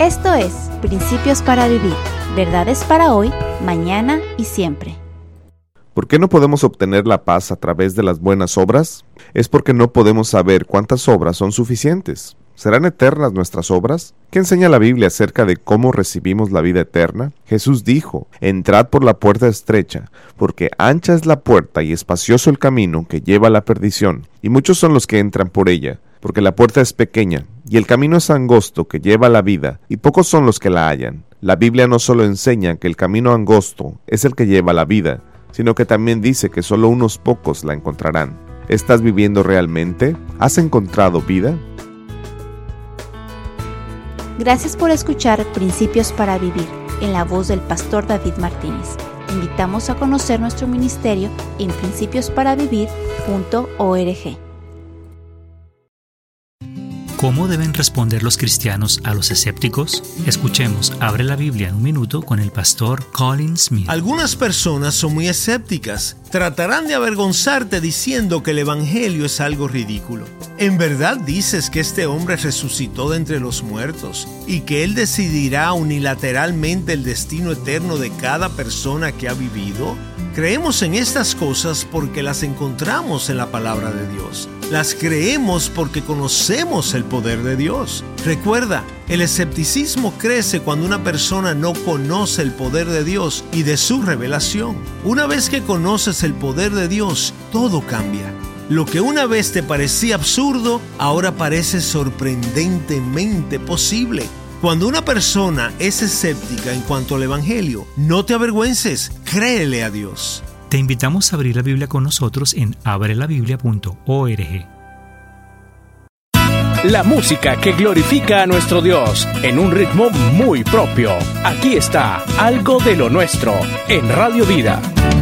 Esto es Principios para Vivir, verdades para hoy, mañana y siempre. ¿Por qué no podemos obtener la paz a través de las buenas obras? Es porque no podemos saber cuántas obras son suficientes. ¿Serán eternas nuestras obras? ¿Qué enseña la Biblia acerca de cómo recibimos la vida eterna? Jesús dijo: entrad por la puerta estrecha, porque ancha es la puerta y espacioso el camino que lleva a la perdición, y muchos son los que entran por ella, porque la puerta es pequeña, y el camino es angosto que lleva a la vida, y pocos son los que la hallan. La Biblia no solo enseña que el camino angosto es el que lleva a la vida, sino que también dice que solo unos pocos la encontrarán. ¿Estás viviendo realmente? ¿Has encontrado vida? Gracias por escuchar Principios para Vivir, en la voz del pastor David Martínez. Te invitamos a conocer nuestro ministerio en principiosparavivir.org. ¿Cómo deben responder los cristianos a los escépticos? Escuchemos Abre la Biblia en un minuto con el pastor Colin Smith. Algunas personas son muy escépticas. Tratarán de avergonzarte diciendo que el evangelio es algo ridículo. ¿En verdad dices que este hombre resucitó de entre los muertos y que él decidirá unilateralmente el destino eterno de cada persona que ha vivido? Creemos en estas cosas porque las encontramos en la palabra de Dios. Las creemos porque conocemos el poder de Dios. Recuerda, el escepticismo crece cuando una persona no conoce el poder de Dios y de su revelación. Una vez que conoces el poder de Dios, todo cambia. Lo que una vez te parecía absurdo, ahora parece sorprendentemente posible. Cuando una persona es escéptica en cuanto al evangelio, no te avergüences, créele a Dios. Te invitamos a abrir la Biblia con nosotros en abrelabiblia.org. La música que glorifica a nuestro Dios en un ritmo muy propio. Aquí está Algo de lo Nuestro en Radio Vida.